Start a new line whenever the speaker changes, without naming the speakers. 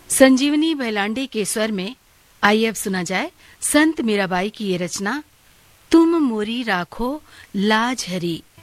संजीवनी भैलांडे के स्वर में आइए अब सुना जाए संत मीराबाई की ये रचना तुम मोरी राखो लाज हरी।